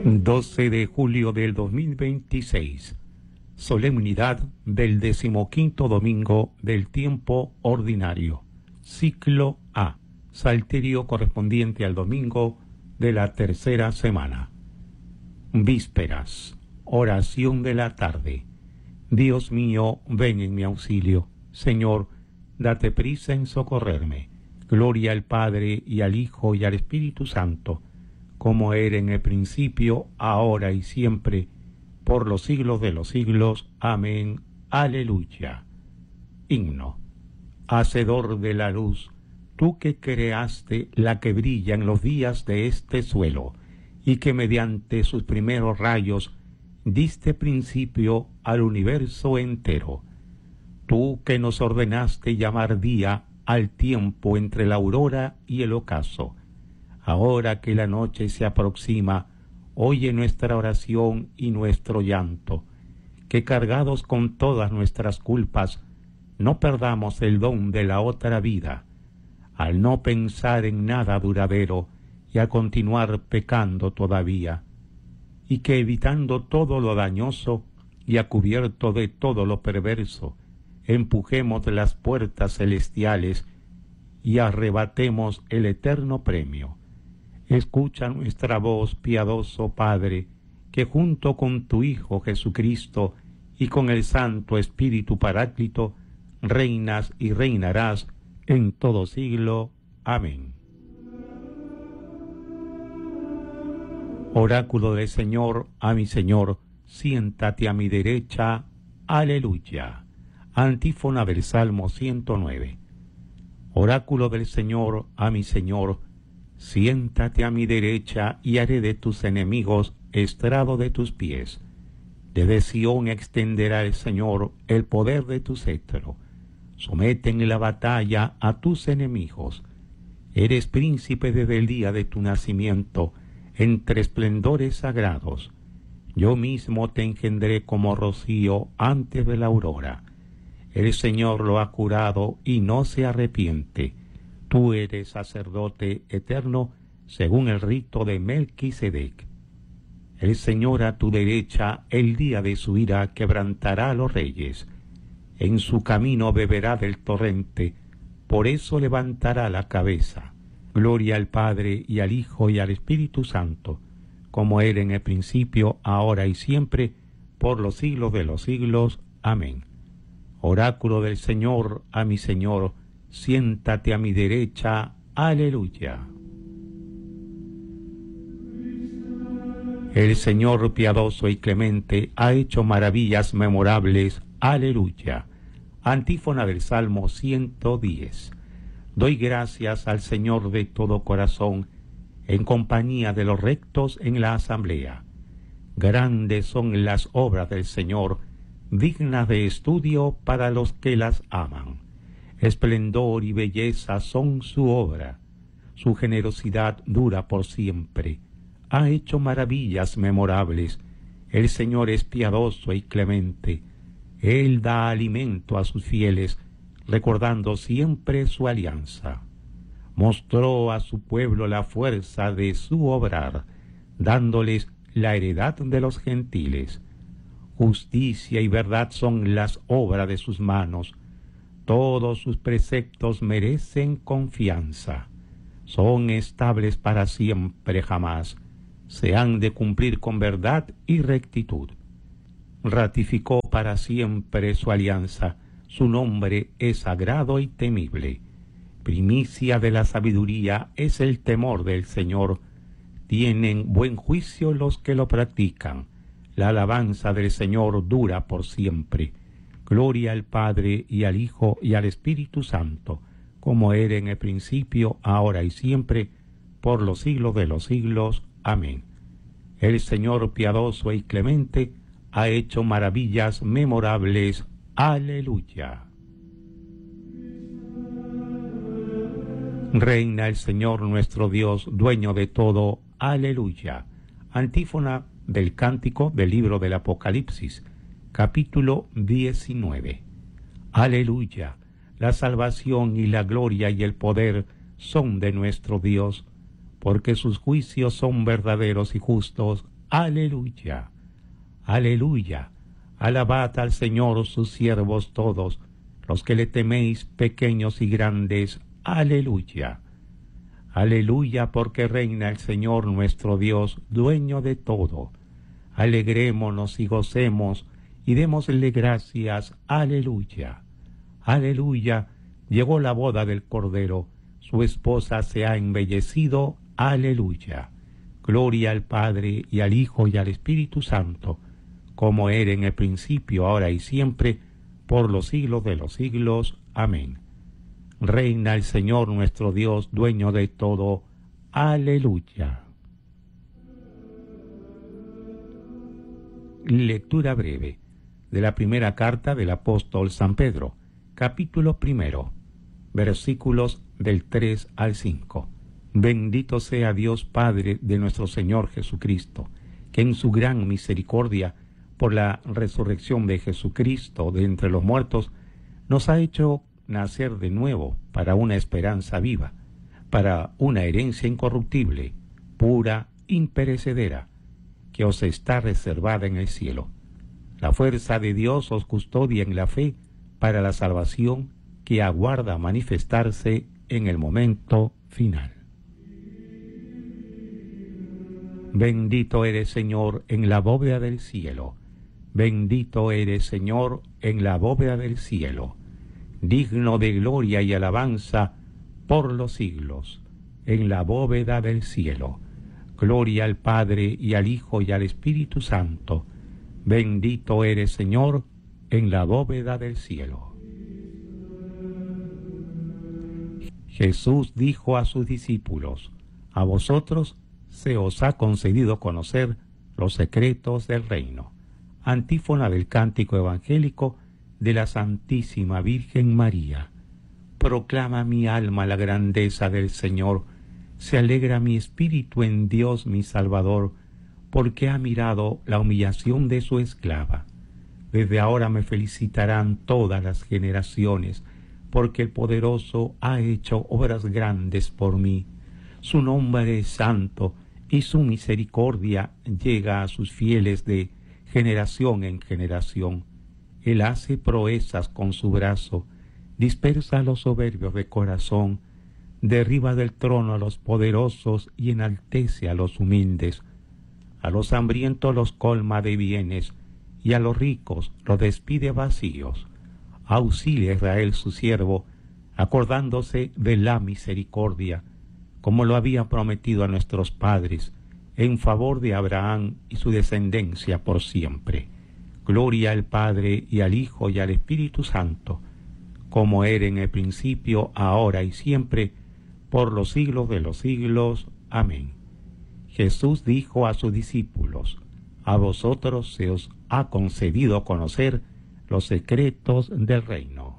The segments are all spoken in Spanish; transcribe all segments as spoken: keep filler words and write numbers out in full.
doce de julio del dos mil veintiséis, solemnidad del decimoquinto domingo del tiempo ordinario, ciclo A, salterio correspondiente al domingo de la tercera semana. Vísperas, oración de la tarde. Dios mío, ven en mi auxilio. Señor, date prisa en socorrerme. Gloria al Padre, y al Hijo, y al Espíritu Santo, como era en el principio, ahora y siempre, por los siglos de los siglos. Amén. Aleluya. Himno. Hacedor de la luz, tú que creaste la que brilla en los días de este suelo, y que mediante sus primeros rayos diste principio al universo entero. Tú que nos ordenaste llamar día al tiempo entre la aurora y el ocaso. Ahora que la noche se aproxima, oye nuestra oración y nuestro llanto, que cargados con todas nuestras culpas, no perdamos el don de la otra vida, al no pensar en nada duradero y a continuar pecando todavía, y que evitando todo lo dañoso y a cubierto de todo lo perverso, empujemos las puertas celestiales y arrebatemos el eterno premio. Escucha nuestra voz, piadoso Padre, que junto con tu Hijo Jesucristo y con el Santo Espíritu Paráclito, reinas y reinarás en todo siglo. Amén. Oráculo del Señor a mi Señor, siéntate a mi derecha. Aleluya. Antífona del Salmo ciento nueve. Oráculo del Señor a mi Señor, siéntate a mi derecha y haré de tus enemigos estrado de tus pies. Desde Sión extenderá el Señor el poder de tu cetro. Somete en la batalla a tus enemigos. Eres príncipe desde el día de tu nacimiento, entre esplendores sagrados. Yo mismo te engendré como rocío antes de la aurora. El Señor lo ha jurado y no se arrepiente. Tú eres sacerdote eterno según el rito de Melquisedec. El Señor a tu derecha el día de su ira quebrantará a los reyes. En su camino beberá del torrente, por eso levantará la cabeza. Gloria al Padre, y al Hijo, y al Espíritu Santo, como era en el principio, ahora y siempre, por los siglos de los siglos. Amén. Oráculo del Señor a mi Señor, siéntate a mi derecha. Aleluya. El Señor piadoso y clemente ha hecho maravillas memorables. Aleluya. Antífona del Salmo ciento diez. Doy gracias al Señor de todo corazón, en compañía de los rectos en la asamblea. Grandes son las obras del Señor, dignas de estudio para los que las aman. Esplendor y belleza son su obra. Su generosidad dura por siempre. Ha hecho maravillas memorables. El Señor es piadoso y clemente. Él da alimento a sus fieles, recordando siempre su alianza. Mostró a su pueblo la fuerza de su obrar, dándoles la heredad de los gentiles. Justicia y verdad son las obras de sus manos. Todos sus preceptos merecen confianza. Son estables para siempre jamás. Se han de cumplir con verdad y rectitud. Ratificó para siempre su alianza. Su nombre es sagrado y temible. Primicia de la sabiduría es el temor del Señor. Tienen buen juicio los que lo practican. La alabanza del Señor dura por siempre. Gloria al Padre, y al Hijo, y al Espíritu Santo, como era en el principio, ahora y siempre, por los siglos de los siglos. Amén. El Señor piadoso y clemente ha hecho maravillas memorables. Aleluya. Reina el Señor nuestro Dios, dueño de todo. Aleluya. Antífona del cántico del libro del Apocalipsis, capítulo diecinueve. Aleluya. La salvación y la gloria y el poder son de nuestro Dios, porque sus juicios son verdaderos y justos. Aleluya. Aleluya. Alabad al Señor sus siervos todos, los que le teméis, pequeños y grandes. Aleluya. Aleluya, porque reina el Señor nuestro Dios, dueño de todo. Alegrémonos y gocemos, y démosle gracias. Aleluya. Aleluya. Llegó la boda del Cordero, su esposa se ha embellecido. Aleluya. Gloria al Padre, y al Hijo, y al Espíritu Santo, como era en el principio, ahora y siempre, por los siglos de los siglos. Amén. Reina el Señor nuestro Dios, dueño de todo. Aleluya. Lectura breve de la primera carta del apóstol San Pedro, capítulo primero, versículos del tres al cinco. Bendito sea Dios Padre de nuestro Señor Jesucristo, que en su gran misericordia, por la resurrección de Jesucristo de entre los muertos, nos ha hecho nacer de nuevo para una esperanza viva, para una herencia incorruptible, pura, imperecedera, que os está reservada en el cielo. La fuerza de Dios os custodia en la fe para la salvación que aguarda manifestarse en el momento final. Bendito eres, Señor, en la bóveda del cielo. Bendito eres, Señor, en la bóveda del cielo. Digno de gloria y alabanza por los siglos, en la bóveda del cielo. Gloria al Padre, y al Hijo, y al Espíritu Santo. Bendito eres, Señor, en la bóveda del cielo. Jesús dijo a sus discípulos: a vosotros se os ha concedido conocer los secretos del reino. Antífona del cántico evangélico de la Santísima Virgen María. Proclama mi alma la grandeza del Señor, se alegra mi espíritu en Dios mi Salvador, porque ha mirado la humillación de su esclava. Desde ahora me felicitarán todas las generaciones, porque el Poderoso ha hecho obras grandes por mí. Su nombre es santo, y su misericordia llega a sus fieles de generación en generación. Él hace proezas con su brazo, dispersa a los soberbios de corazón, derriba del trono a los poderosos y enaltece a los humildes. A los hambrientos los colma de bienes, y a los ricos los despide vacíos. Auxilia a Israel su siervo, acordándose de la misericordia, como lo había prometido a nuestros padres, en favor de Abraham y su descendencia por siempre. Gloria al Padre, y al Hijo, y al Espíritu Santo, como era en el principio, ahora y siempre, por los siglos de los siglos. Amén. Jesús dijo a sus discípulos: a vosotros se os ha concedido conocer los secretos del reino.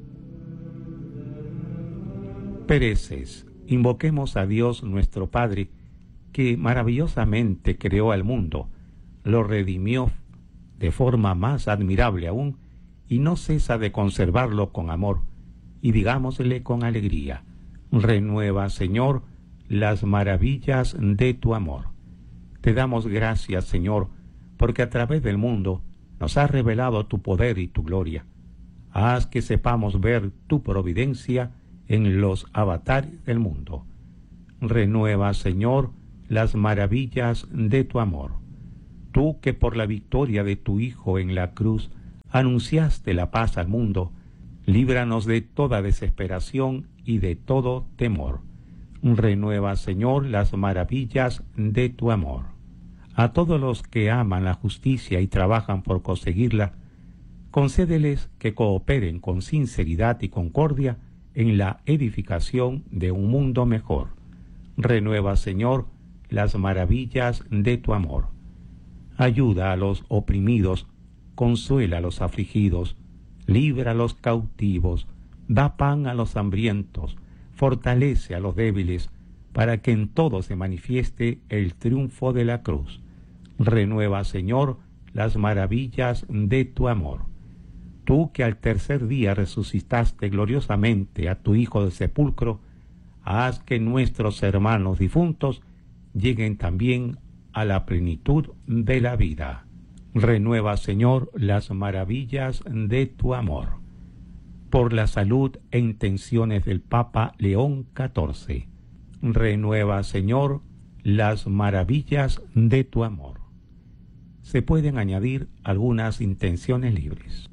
Pereces. Invoquemos a Dios nuestro Padre, que maravillosamente creó al mundo, lo redimió de forma más admirable aún, y no cesa de conservarlo con amor, y digámosle con alegría: renueva, Señor, las maravillas de tu amor. Te damos gracias, Señor, porque a través del mundo nos has revelado tu poder y tu gloria. Haz que sepamos ver tu providencia en los avatares del mundo. Renueva, Señor, las maravillas de tu amor. Tú que por la victoria de tu Hijo en la cruz anunciaste la paz al mundo, líbranos de toda desesperación y de todo temor. Renueva, Señor, las maravillas de tu amor. A todos los que aman la justicia y trabajan por conseguirla, concédeles que cooperen con sinceridad y concordia en la edificación de un mundo mejor. Renueva, Señor, las maravillas de tu amor. Ayuda a los oprimidos, consuela a los afligidos, libra a los cautivos, da pan a los hambrientos, fortalece a los débiles, para que en todo se manifieste el triunfo de la cruz. Renueva, Señor, las maravillas de tu amor. Tú que al tercer día resucitaste gloriosamente a tu Hijo del sepulcro, haz que nuestros hermanos difuntos lleguen también a la plenitud de la vida. Renueva, Señor, las maravillas de tu amor. Por la salud e intenciones del Papa León catorce. Renueva, Señor, las maravillas de tu amor. Se pueden añadir algunas intenciones libres.